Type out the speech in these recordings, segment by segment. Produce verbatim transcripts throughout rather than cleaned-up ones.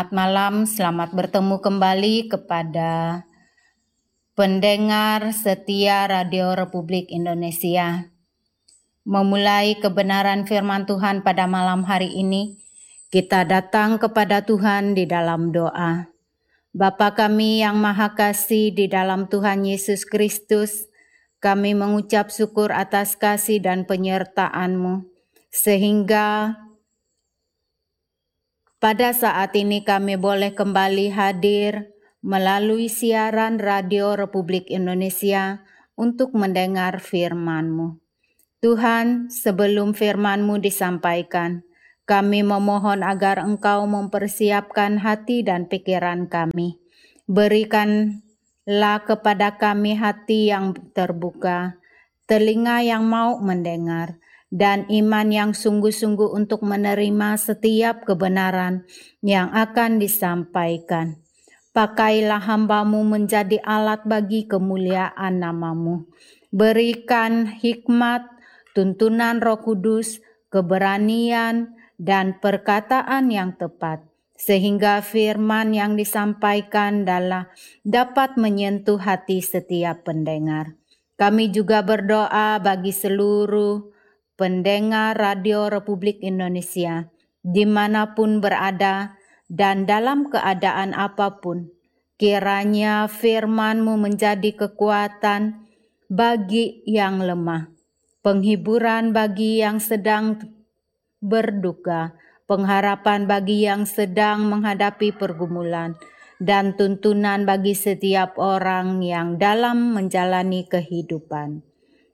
Selamat malam, selamat bertemu kembali kepada pendengar setia Radio Republik Indonesia. Memulai kebenaran firman Tuhan pada malam hari ini, kita datang kepada Tuhan di dalam doa. Bapa kami yang Maha Kasih di dalam Tuhan Yesus Kristus, kami mengucap syukur atas kasih dan penyertaan-Mu, sehingga pada saat ini kami boleh kembali hadir melalui siaran Radio Republik Indonesia untuk mendengar firman-Mu. Tuhan, sebelum firman-Mu disampaikan, kami memohon agar Engkau mempersiapkan hati dan pikiran kami. Berikanlah kepada kami hati yang terbuka, telinga yang mau mendengar, dan iman yang sungguh-sungguh untuk menerima setiap kebenaran yang akan disampaikan. Pakailah hamba-Mu menjadi alat bagi kemuliaan nama-Mu. Berikan hikmat, tuntunan Roh Kudus, keberanian, dan perkataan yang tepat, sehingga firman yang disampaikan adalah dapat menyentuh hati setiap pendengar. Kami juga berdoa bagi seluruh pendengar Radio Republik Indonesia, dimanapun berada dan dalam keadaan apapun. Kiranya firman-Mu menjadi kekuatan bagi yang lemah, penghiburan bagi yang sedang berduka, pengharapan bagi yang sedang menghadapi pergumulan, dan tuntunan bagi setiap orang yang dalam menjalani kehidupan.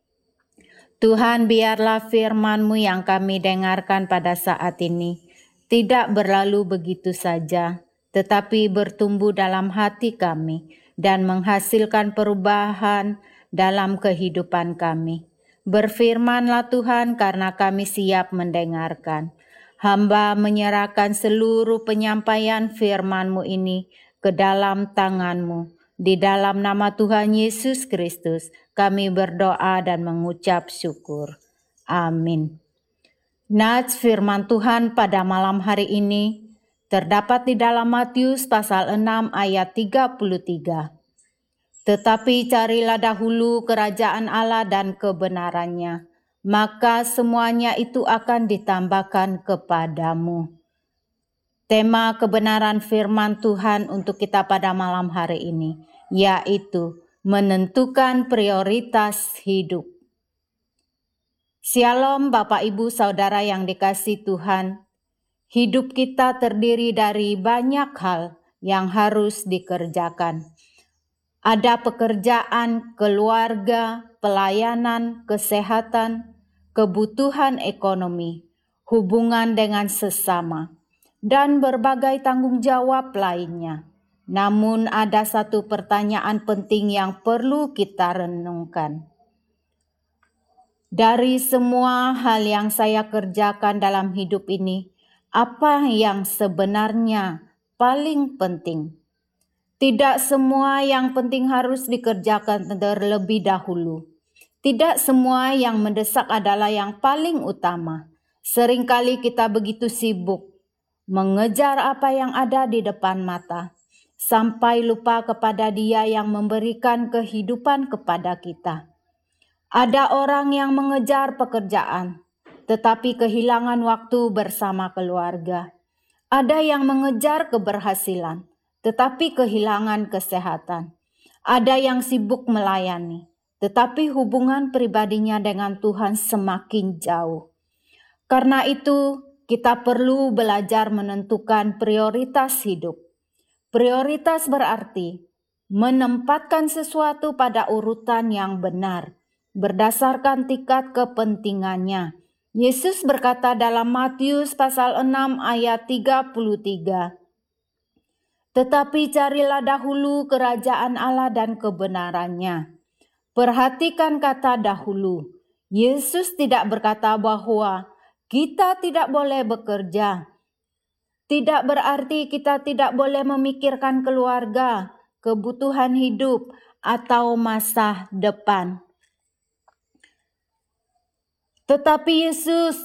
Tuhan, biarlah firman-Mu yang kami dengarkan pada saat ini tidak berlalu begitu saja, tetapi bertumbuh dalam hati kami dan menghasilkan perubahan dalam kehidupan kami. Berfirman-Lah Tuhan, karena kami siap mendengarkan. Hamba menyerahkan seluruh penyampaian firman-Mu ini ke dalam tangan-Mu. Di dalam nama Tuhan Yesus Kristus, kami berdoa dan mengucap syukur. Amin. Nats firman Tuhan pada malam hari ini terdapat di dalam Matius pasal enam ayat tiga puluh tiga. Tetapi carilah dahulu kerajaan Allah dan kebenarannya, maka semuanya itu akan ditambahkan kepadamu. Tema kebenaran firman Tuhan untuk kita pada malam hari ini, yaitu menentukan prioritas hidup. Shalom Bapak Ibu Saudara yang dikasihi Tuhan. Hidup kita terdiri dari banyak hal yang harus dikerjakan. Ada pekerjaan, keluarga, pelayanan, kesehatan, kebutuhan ekonomi, hubungan dengan sesama, dan berbagai tanggung jawab lainnya. Namun ada satu pertanyaan penting yang perlu kita renungkan. Dari semua hal yang saya kerjakan dalam hidup ini, apa yang sebenarnya paling penting? Tidak semua yang penting harus dikerjakan terlebih dahulu. Tidak semua yang mendesak adalah yang paling utama. Seringkali kita begitu sibuk mengejar apa yang ada di depan mata, sampai lupa kepada Dia yang memberikan kehidupan kepada kita. Ada orang yang mengejar pekerjaan, tetapi kehilangan waktu bersama keluarga. Ada yang mengejar keberhasilan, tetapi kehilangan kesehatan. Ada yang sibuk melayani, tetapi hubungan pribadinya dengan Tuhan semakin jauh. Karena itu, kita perlu belajar menentukan prioritas hidup. Prioritas berarti menempatkan sesuatu pada urutan yang benar, berdasarkan tingkat kepentingannya. Yesus berkata dalam Matius pasal enam ayat tiga puluh tiga, "Tetapi carilah dahulu kerajaan Allah dan kebenarannya." Perhatikan kata dahulu. Yesus tidak berkata bahwa kita tidak boleh bekerja. Tidak berarti kita tidak boleh memikirkan keluarga, kebutuhan hidup, atau masa depan. Tetapi Yesus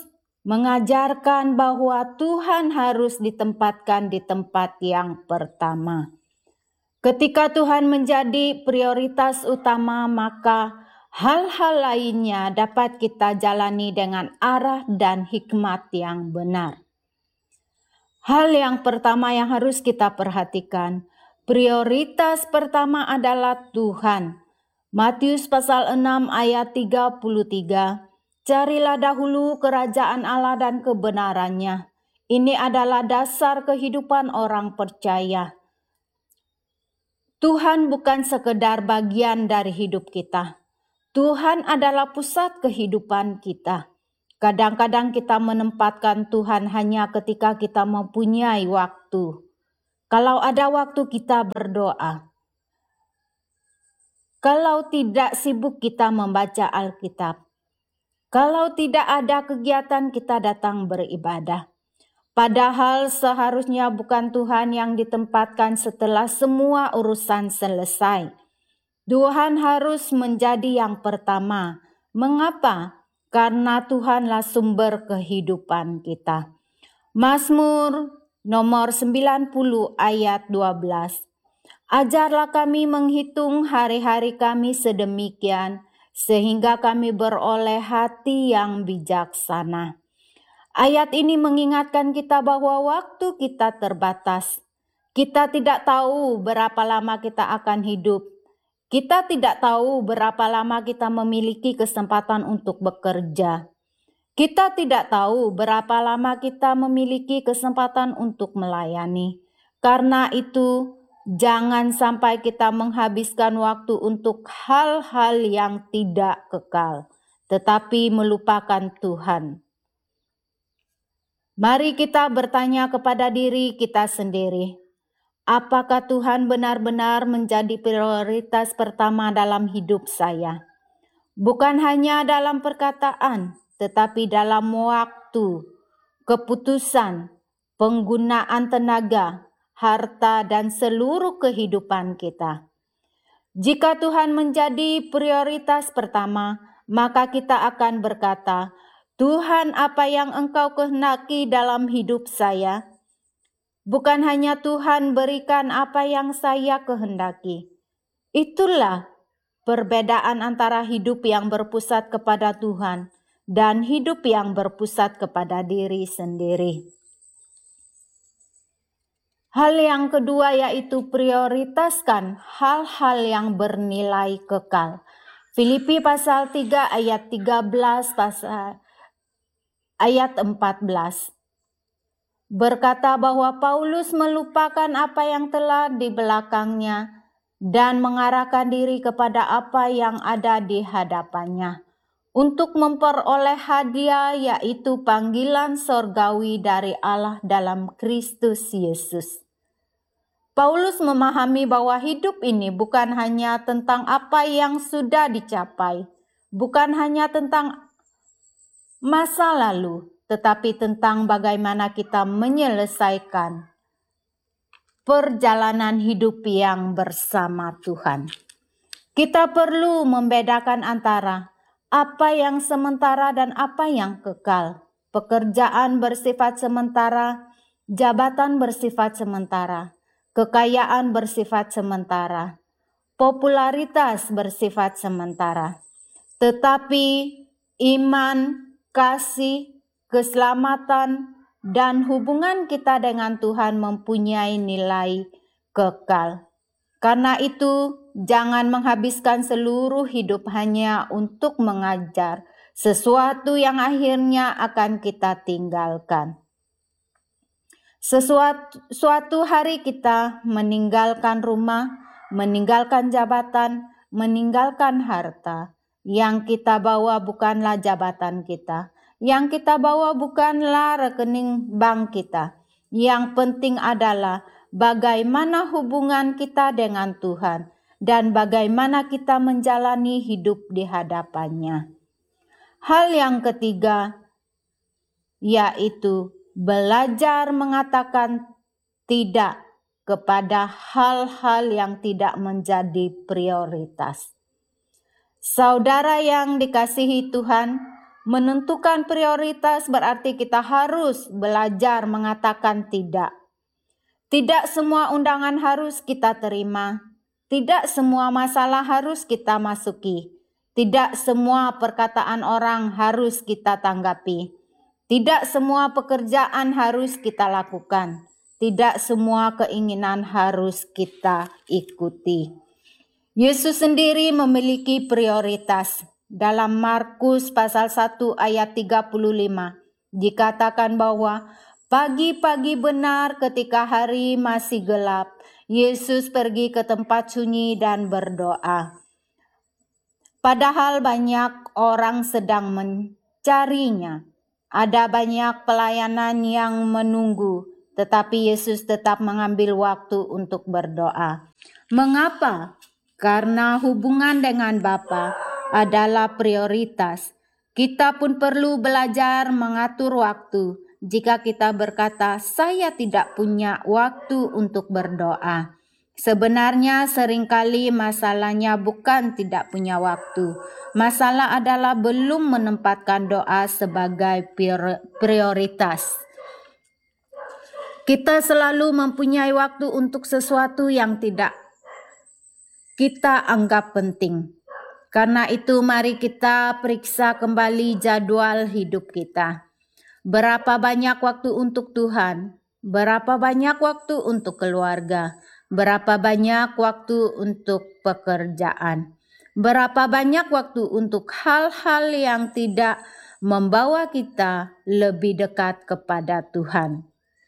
mengajarkan bahwa Tuhan harus ditempatkan di tempat yang pertama. Ketika Tuhan menjadi prioritas utama, maka hal-hal lainnya dapat kita jalani dengan arah dan hikmat yang benar. Hal yang pertama yang harus kita perhatikan, prioritas pertama adalah Tuhan. Matius pasal enam ayat tiga puluh tiga, carilah dahulu kerajaan Allah dan kebenarannya. Ini adalah dasar kehidupan orang percaya. Tuhan bukan sekedar bagian dari hidup kita. Tuhan adalah pusat kehidupan kita. Kadang-kadang kita menempatkan Tuhan hanya ketika kita mempunyai waktu. Kalau ada waktu kita berdoa. Kalau tidak sibuk kita membaca Alkitab. Kalau tidak ada kegiatan kita datang beribadah. Padahal seharusnya bukan Tuhan yang ditempatkan setelah semua urusan selesai. Tuhan harus menjadi yang pertama. Mengapa? Karena Tuhanlah sumber kehidupan kita. Mazmur nomor sembilan puluh ayat dua belas. Ajarlah kami menghitung hari-hari kami sedemikian, sehingga kami beroleh hati yang bijaksana. Ayat ini mengingatkan kita bahwa waktu kita terbatas. Kita tidak tahu berapa lama kita akan hidup. Kita tidak tahu berapa lama kita memiliki kesempatan untuk bekerja. Kita tidak tahu berapa lama kita memiliki kesempatan untuk melayani. Karena itu, jangan sampai kita menghabiskan waktu untuk hal-hal yang tidak kekal, tetapi melupakan Tuhan. Mari kita bertanya kepada diri kita sendiri, apakah Tuhan benar-benar menjadi prioritas pertama dalam hidup saya? Bukan hanya dalam perkataan, tetapi dalam waktu, keputusan, penggunaan tenaga, harta, dan seluruh kehidupan kita. Jika Tuhan menjadi prioritas pertama, maka kita akan berkata, Tuhan, apa yang Engkau kehendaki dalam hidup saya? Bukan hanya Tuhan berikan apa yang saya kehendaki. Itulah perbedaan antara hidup yang berpusat kepada Tuhan dan hidup yang berpusat kepada diri sendiri. Hal yang kedua yaitu prioritaskan hal-hal yang bernilai kekal. Filipi pasal tiga ayat tiga belas pasal ayat empat belas. Berkata bahwa Paulus melupakan apa yang telah di belakangnya dan mengarahkan diri kepada apa yang ada di hadapannya untuk memperoleh hadiah yaitu panggilan sorgawi dari Allah dalam Kristus Yesus. Paulus memahami bahwa hidup ini bukan hanya tentang apa yang sudah dicapai, bukan hanya tentang masa lalu, tetapi tentang bagaimana kita menyelesaikan perjalanan hidup yang bersama Tuhan. Kita perlu membedakan antara apa yang sementara dan apa yang kekal. Pekerjaan bersifat sementara, jabatan bersifat sementara, kekayaan bersifat sementara, popularitas bersifat sementara. Tetapi iman, kasih, keselamatan, dan hubungan kita dengan Tuhan mempunyai nilai kekal. Karena itu, jangan menghabiskan seluruh hidup hanya untuk mengajar sesuatu yang akhirnya akan kita tinggalkan. Sesuatu suatu hari kita meninggalkan rumah, meninggalkan jabatan, meninggalkan harta. Yang kita bawa bukanlah jabatan kita. Yang kita bawa bukanlah rekening bank kita. Yang penting adalah bagaimana hubungan kita dengan Tuhan dan bagaimana kita menjalani hidup di hadapannya. Hal yang ketiga yaitu belajar mengatakan tidak kepada hal-hal yang tidak menjadi prioritas. Saudara yang dikasihi Tuhan, Menentukan prioritas berarti kita harus belajar mengatakan tidak. Tidak semua undangan harus kita terima. Tidak semua masalah harus kita masuki. Tidak semua perkataan orang harus kita tanggapi. Tidak semua pekerjaan harus kita lakukan. Tidak semua keinginan harus kita ikuti. Yesus sendiri memiliki prioritas. Dalam Markus pasal satu ayat tiga puluh lima dikatakan bahwa pagi-pagi benar ketika hari masih gelap, Yesus pergi ke tempat sunyi dan berdoa. Padahal banyak orang sedang mencarinya. Ada banyak pelayanan yang menunggu, tetapi Yesus tetap mengambil waktu untuk berdoa. Mengapa? Karena hubungan dengan Bapa adalah prioritas. Kita pun perlu belajar mengatur waktu. Jika kita berkata, saya tidak punya waktu untuk berdoa. Sebenarnya seringkali masalahnya bukan tidak punya waktu. Masalah adalah belum menempatkan doa sebagai prioritas. Kita selalu mempunyai waktu untuk sesuatu yang tidak kita anggap penting. Karena itu mari kita periksa kembali jadwal hidup kita. Berapa banyak waktu untuk Tuhan? Berapa banyak waktu untuk keluarga? Berapa banyak waktu untuk pekerjaan? Berapa banyak waktu untuk hal-hal yang tidak membawa kita lebih dekat kepada Tuhan?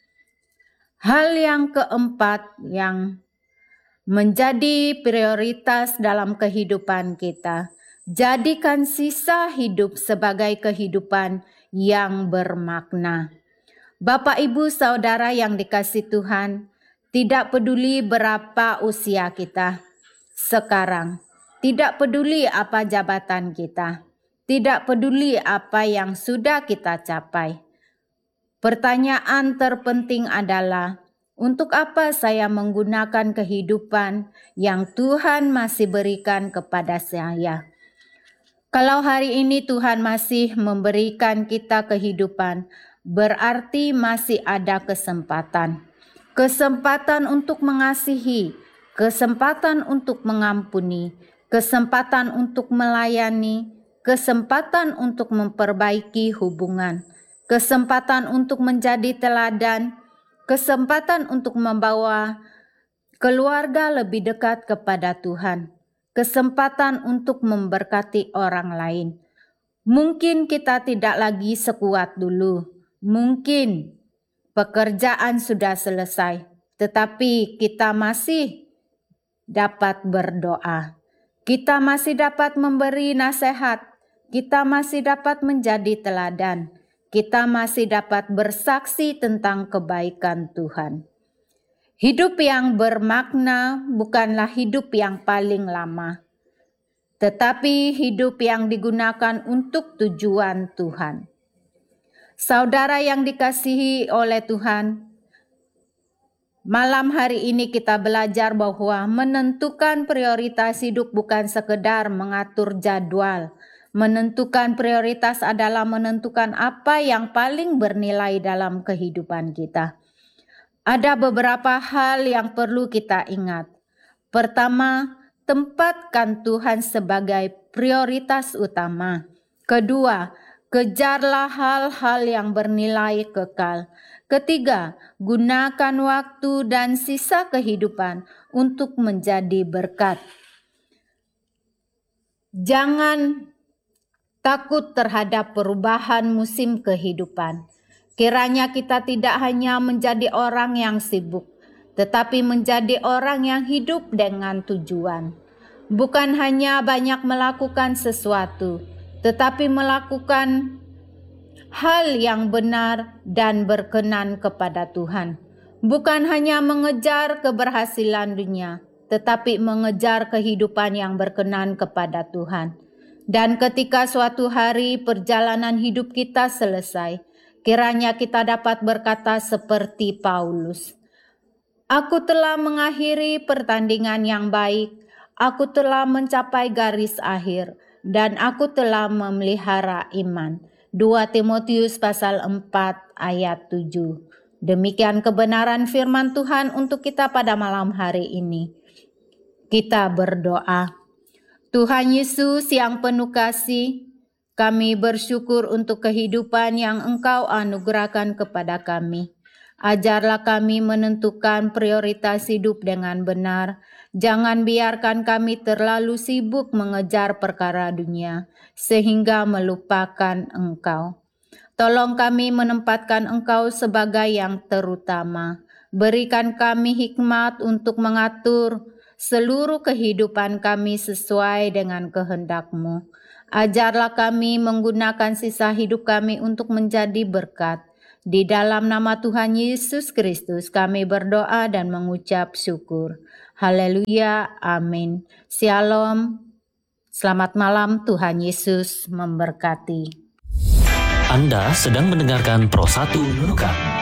Hal yang keempat yang menjadi prioritas dalam kehidupan kita. Jadikan sisa hidup sebagai kehidupan yang bermakna. Bapak, Ibu, Saudara yang dikasihi Tuhan, tidak peduli berapa usia kita sekarang, tidak peduli apa jabatan kita, tidak peduli apa yang sudah kita capai. Pertanyaan terpenting adalah, untuk apa saya menggunakan kehidupan yang Tuhan masih berikan kepada saya? Kalau hari ini Tuhan masih memberikan kita kehidupan, berarti masih ada kesempatan. Kesempatan untuk mengasihi, kesempatan untuk mengampuni, kesempatan untuk melayani, kesempatan untuk memperbaiki hubungan, kesempatan untuk menjadi teladan, kesempatan untuk membawa keluarga lebih dekat kepada Tuhan, kesempatan untuk memberkati orang lain. Mungkin kita tidak lagi sekuat dulu, mungkin pekerjaan sudah selesai, tetapi kita masih dapat berdoa. Kita masih dapat memberi nasihat, kita masih dapat menjadi teladan. Kita masih dapat bersaksi tentang kebaikan Tuhan. Hidup yang bermakna bukanlah hidup yang paling lama, tetapi hidup yang digunakan untuk tujuan Tuhan. Saudara yang dikasihi oleh Tuhan, malam hari ini kita belajar bahwa menentukan prioritas hidup bukan sekedar mengatur jadwal. Menentukan prioritas adalah menentukan apa yang paling bernilai dalam kehidupan kita. Ada beberapa hal yang perlu kita ingat. Pertama, tempatkan Tuhan sebagai prioritas utama. Kedua, kejarlah hal-hal yang bernilai kekal. Ketiga, gunakan waktu dan sisa kehidupan untuk menjadi berkat. Jangan takut terhadap perubahan musim kehidupan. Kiranya kita tidak hanya menjadi orang yang sibuk, tetapi menjadi orang yang hidup dengan tujuan. Bukan hanya banyak melakukan sesuatu, tetapi melakukan hal yang benar dan berkenan kepada Tuhan. Bukan hanya mengejar keberhasilan dunia, tetapi mengejar kehidupan yang berkenan kepada Tuhan. Dan ketika suatu hari perjalanan hidup kita selesai, kiranya kita dapat berkata seperti Paulus, "Aku telah mengakhiri pertandingan yang baik, aku telah mencapai garis akhir, dan aku telah memelihara iman. dua Timotius pasal empat ayat tujuh. Demikian kebenaran firman Tuhan untuk kita pada malam hari ini. Kita berdoa. Tuhan Yesus yang penuh kasih, kami bersyukur untuk kehidupan yang Engkau anugerahkan kepada kami. Ajarlah kami menentukan prioritas hidup dengan benar. Jangan biarkan kami terlalu sibuk mengejar perkara dunia, sehingga melupakan Engkau. Tolong kami menempatkan Engkau sebagai yang terutama. Berikan kami hikmat untuk mengatur seluruh kehidupan kami sesuai dengan kehendak-Mu. Ajarlah kami menggunakan sisa hidup kami untuk menjadi berkat. Di dalam nama Tuhan Yesus Kristus kami berdoa dan mengucap syukur. Haleluya, amin. Shalom, selamat malam, Tuhan Yesus memberkati. Anda sedang mendengarkan Pro satu Nunukan.